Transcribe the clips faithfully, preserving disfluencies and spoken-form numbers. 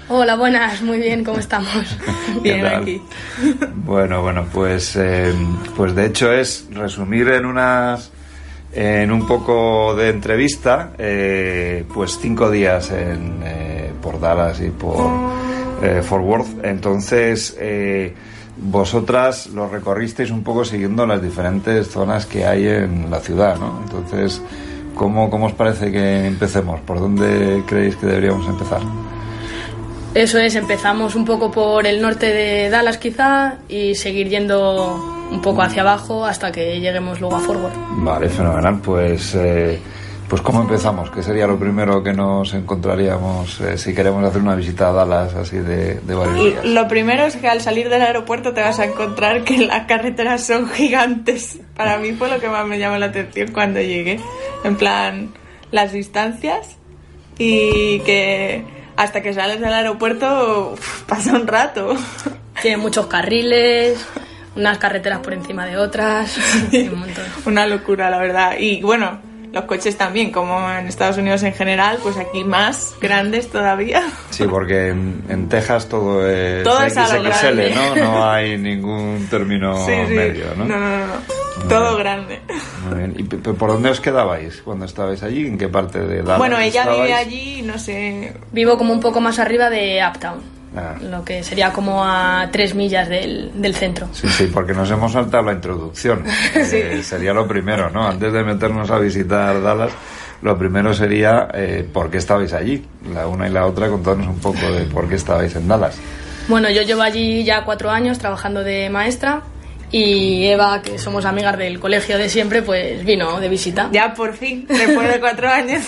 Hola, buenas, muy bien, ¿cómo estamos? Bien aquí. Bueno, bueno, pues, eh, pues de hecho es resumir en unas, en un poco de entrevista, eh, pues cinco días en, eh, por Dallas y por eh, Fort Worth. Entonces, eh, vosotras lo recorristeis un poco siguiendo las diferentes zonas que hay en la ciudad, ¿no? Entonces, ¿cómo, cómo os parece que empecemos? ¿Por dónde creéis que deberíamos empezar? Eso es, empezamos un poco por el norte de Dallas quizá y seguir yendo un poco hacia abajo hasta que lleguemos luego a Fort Worth. Vale, fenomenal. Pues, eh, pues ¿cómo empezamos? ¿Qué sería lo primero que nos encontraríamos eh, si queremos hacer una visita a Dallas así de, de varios días? Lo primero es que al salir del aeropuerto te vas a encontrar que las carreteras son gigantes. Para mí fue lo que más me llamó la atención cuando llegué. En plan, las distancias y que... hasta que sales del aeropuerto uf, pasa un rato. Tiene muchos carriles, unas carreteras por encima de otras, un montón. Una locura, la verdad. Y bueno, los coches también, como en Estados Unidos en general, pues aquí más grandes todavía. Sí, porque en, en Texas todo es todo es X X L, ¿no? No hay ningún término sí, sí. medio, ¿no? No, no, no, no. Todo grande. Muy bien. ¿Y por dónde os quedabais cuando estabais allí? ¿En qué parte de Dallas? Bueno, ella estabais? vive allí, no sé... Vivo como un poco más arriba de Uptown, ah. lo que sería como a tres millas del, del centro. Sí, sí, porque nos hemos saltado la introducción. Sí. Eh, sería lo primero, ¿no? Antes de meternos a visitar Dallas, lo primero sería eh, ¿por qué estabais allí? La una y la otra, contarnos un poco de por qué estabais en Dallas. Bueno, yo llevo allí ya cuatro años trabajando de maestra. Y Eva, que somos amigas del colegio de siempre, pues vino de visita. Ya por fin, después de cuatro años,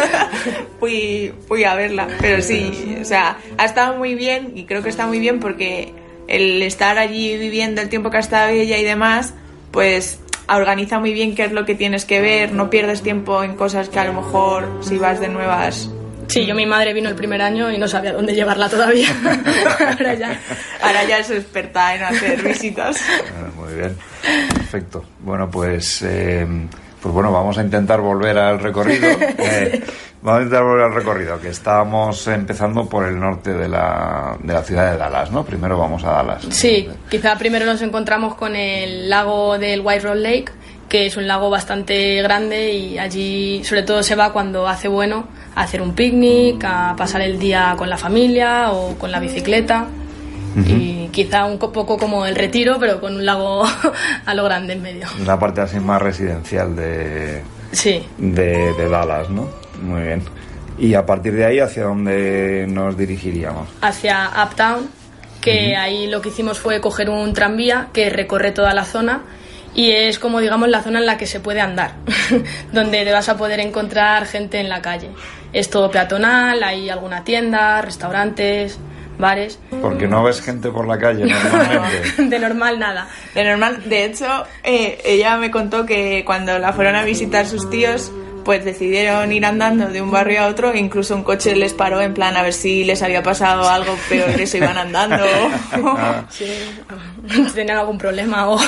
fui, fui a verla. Pero sí, o sea, ha estado muy bien y creo que está muy bien porque el estar allí viviendo el tiempo que ha estado ella y demás, pues organiza muy bien qué es lo que tienes que ver, no pierdes tiempo en cosas que a lo mejor si vas de nuevas... Sí, yo mi madre vino el primer año y no sabía dónde llevarla todavía. Ahora ya. Ahora ya es experta en hacer visitas. Muy bien, perfecto. Bueno, pues, eh, pues bueno, vamos a intentar volver al recorrido. Eh, vamos a intentar volver al recorrido, que estábamos empezando por el norte de la, de la ciudad de Dallas, ¿no? Primero vamos a Dallas. Sí, quizá primero nos encontramos con el lago del White Rock Lake, que es un lago bastante grande y allí sobre todo se va cuando hace bueno a hacer un picnic, a pasar el día con la familia o con la bicicleta. Uh-huh. Y quizá un poco como el Retiro, pero con un lago a lo grande en medio. La parte así más residencial de, sí. de, de Dallas, ¿no? Muy bien. Y a partir de ahí, ¿hacia dónde nos dirigiríamos? Hacia Uptown, que uh-huh. ahí lo que hicimos fue coger un tranvía que recorre toda la zona. Y es como digamos la zona en la que se puede andar, donde te vas a poder encontrar gente en la calle. Es todo peatonal, hay alguna tienda, restaurantes, bares. Porque no ves gente por la calle normalmente. De normal nada. De normal, de hecho, eh, ella me contó que cuando la fueron a visitar sus tíos, pues decidieron ir andando de un barrio a otro e incluso un coche les paró en plan a ver si les había pasado algo peor que se iban andando. Sí, tenían algún problema o...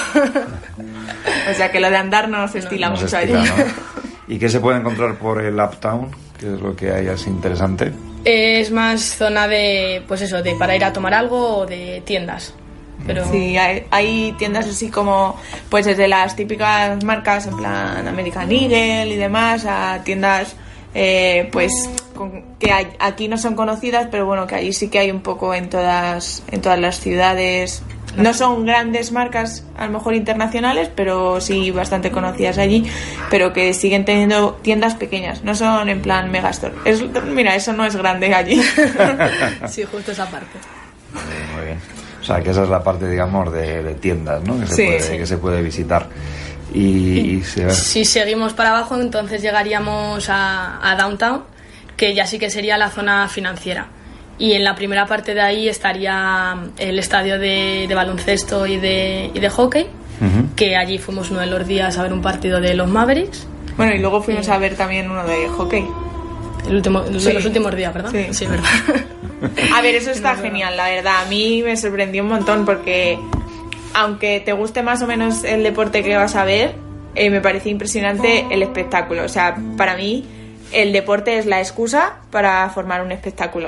O sea que lo de andar no se estila no, mucho se estila, allí. ¿no? ¿Y qué se puede encontrar por el Uptown? ¿Qué es lo que hay así interesante? Es más zona de, pues eso, de para ir a tomar algo o de tiendas. Pero... Sí, hay, hay tiendas así como, pues desde las típicas marcas en plan American Eagle y demás, a tiendas eh, pues con, que hay, aquí no son conocidas, pero bueno, que ahí sí que hay un poco en todas, en todas las ciudades. No son grandes marcas, a lo mejor internacionales, pero sí bastante conocidas allí, pero que siguen teniendo tiendas pequeñas, no son en plan megastore. Es, mira, eso no es grande allí. Sí, justo esa parte. Muy, muy bien. O sea, que esa es la parte, digamos, de, de tiendas, ¿no? Que se, sí, puede, sí. que se puede visitar. Y, y se... Si seguimos para abajo, entonces llegaríamos a, a Downtown, que ya sí que sería la zona financiera. Y en la primera parte de ahí estaría el estadio de, de baloncesto y de, y de hockey, uh-huh. que allí fuimos uno de los días a ver un partido de los Mavericks. Bueno, y luego fuimos a ver también uno de hockey. El último, sí. De los últimos días, ¿verdad? Sí, sí, verdad. A ver, eso está genial, la verdad. A mí me sorprendió un montón porque, aunque te guste más o menos el deporte que vas a ver, eh, me pareció impresionante el espectáculo. O sea, para mí, el deporte es la excusa para formar un espectáculo.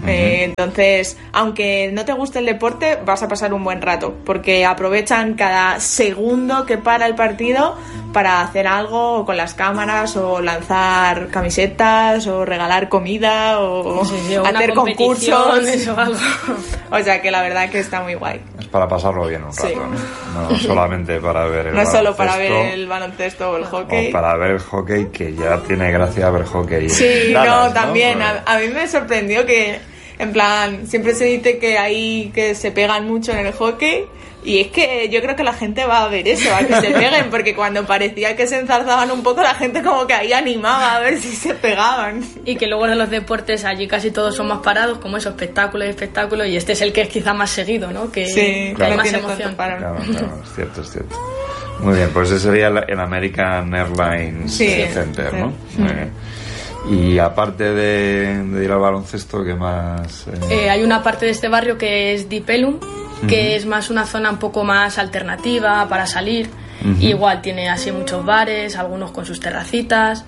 Uh-huh. Eh, entonces, aunque no te guste el deporte, vas a pasar un buen rato, porque aprovechan cada segundo que para el partido para hacer algo con las cámaras, o lanzar camisetas, o regalar comida, o, sí, sí, o hacer concursos. Eso, algo. O sea que la verdad que está muy guay. Es para pasarlo bien un rato, sí. ¿no? No solamente para ver el No baloncesto, solo para ver el baloncesto o el hockey. O para ver el hockey, que ya tiene gracia ver hockey. Sí, Dallas, no, también. ¿no? A, a mí me sorprendió que, en plan, siempre se dice que hay que se pegan mucho en el hockey. Y es que yo creo que la gente va a ver eso, a que se peguen, porque cuando parecía que se enzarzaban un poco, la gente como que ahí animaba a ver si se pegaban. Y que luego de los deportes allí casi todos son más parados, como eso, espectáculo y espectáculo, y este es el que es quizá más seguido, ¿no? Que, sí, que claro, hay más tiene emoción. Claro, claro, es cierto, es cierto. Muy bien, pues ese sería el, el American Airlines sí, Center, sí. ¿no? Sí. Muy bien. Y aparte de, de ir al baloncesto, ¿qué más? Eh... Eh, hay una parte de este barrio que es Deep Ellum, que uh-huh. es más una zona un poco más alternativa para salir. Uh-huh. Igual tiene así muchos bares, algunos con sus terracitas,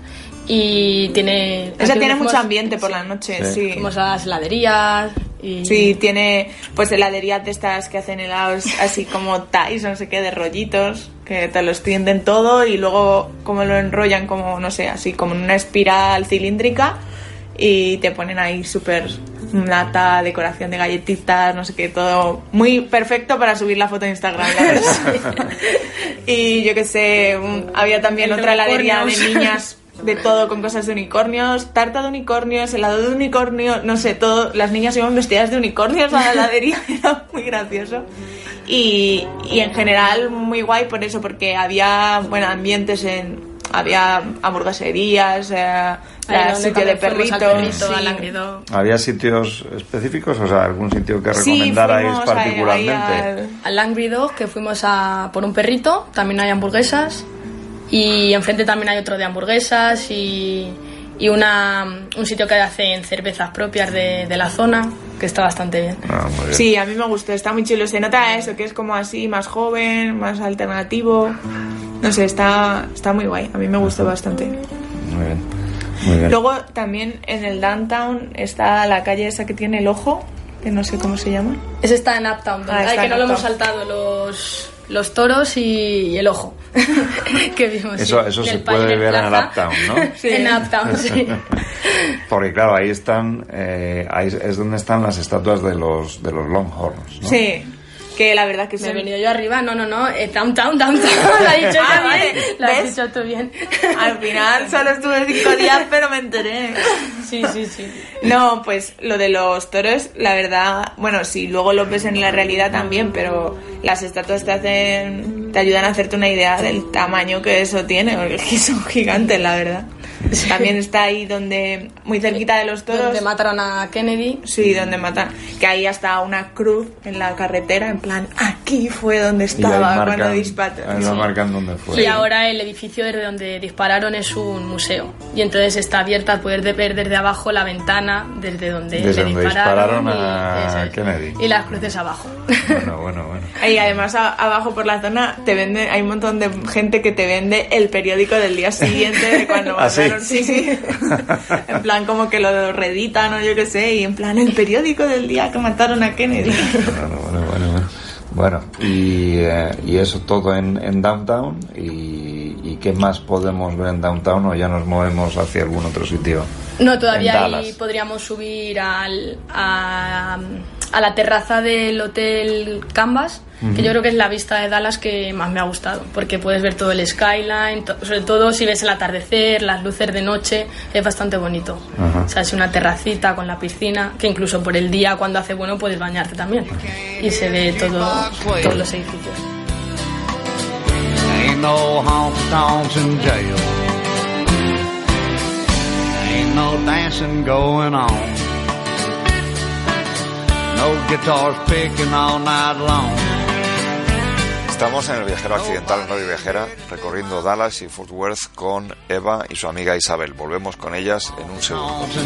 y tiene... Esa tiene mucho fuimos, ambiente por la noche, sí. sí. Fuimos a las heladerías y... Sí, tiene pues heladerías de estas que hacen helados así como Thais, no sé qué, de rollitos, que te los tienden todo y luego como lo enrollan como, no sé, así como en una espiral cilíndrica, y te ponen ahí súper nata, decoración de galletitas, no sé qué, todo muy perfecto para subir la foto de Instagram, la verdad. Y yo qué sé, un, había también otra heladería de niñas de todo con cosas de unicornios, tarta de unicornios, helado de unicornio, no sé, todo, las niñas iban vestidas de unicornios a la heladería, era muy gracioso. Y, y en general muy guay por eso, porque había, bueno, ambientes en... Había hamburgueserías, eh, sitio de perritos. Perrito, sí. ¿Había sitios específicos? O sea, algún sitio que recomendarais sí, particularmente. Al, al Langry Dog, que fuimos a por un perrito, también hay hamburguesas. Y enfrente también hay otro de hamburguesas y, y una, un sitio que hacen cervezas propias de, de la zona, que está bastante bien. Ah, muy bien. Sí, a mí me gustó, está muy chulo. Se nota eso, que es como así, más joven, más alternativo. No sé, está, está muy guay. A mí me gustó bastante. Muy bien, muy bien. Luego también en el downtown está la calle esa que tiene el ojo, que no sé cómo se llama. Ese está en Uptown, ah, Ay, que no Uptown. Lo hemos saltado, los, los toros y, y el ojo. Que vimos, eso sí, eso en se el puede en ver plaza. en el Uptown, ¿no? Sí. En Uptown, sí. Porque claro, ahí están, eh, ahí es donde están las estatuas de los de los Longhorns, ¿no? Sí. Que la verdad que me son... he venido yo arriba, no, no, no, eh, downtown, downtown, lo has dicho ah, tú vale. bien, lo has ¿Ves? dicho tú bien. Al final solo estuve cinco días, pero me enteré. Sí, sí, sí. No, pues lo de los toros, la verdad, bueno, sí, luego lo ves en la realidad también, pero las estatuas te hacen, te ayudan a hacerte una idea del tamaño que eso tiene, porque son gigantes, la verdad. Sí. También está ahí donde, muy cerquita de los toros. Donde mataron a Kennedy. Sí, donde matan. Que hay hasta una cruz en la carretera, en plan, aquí fue donde estaba marcan, cuando dispararon. Ahí lo marcan donde fue. Y ahora el edificio desde donde dispararon es un museo. Y entonces está abierta a poder ver desde abajo la ventana desde donde desde le donde dispararon. dispararon a y, Kennedy. Y las cruces abajo. Bueno, bueno, bueno. Y además a, abajo por la zona te vende, hay un montón de gente que te vende el periódico del día siguiente de cuando ¿Ah, mataron. sí? Sí, sí. En plan como que lo reeditan o yo qué sé, y en plan el periódico del día que mataron a Kennedy. Bueno, bueno, bueno, bueno. Bueno, y, eh, y eso todo en, en Downtown. Y, ¿Y qué más podemos ver en Downtown o ya nos movemos hacia algún otro sitio? No, todavía ahí podríamos subir al, a, a la terraza del Hotel Canvas, uh-huh. que yo creo que es la vista de Dallas que más me ha gustado, porque puedes ver todo el skyline, to- sobre todo si ves el atardecer, las luces de noche, es bastante bonito. Uh-huh. O sea, es una terracita con la piscina, que incluso por el día cuando hace bueno puedes bañarte también, y se ve todo, todos los edificios. Ain't no honky-tonks in jail. Ain't no dancing going on. No guitars picking all night long. Estamos en el Viajero Accidental en Radio Viajera, recorriendo Dallas y Fort Worth con Eva y su amiga Isabel. Volvemos con ellas en un segundo.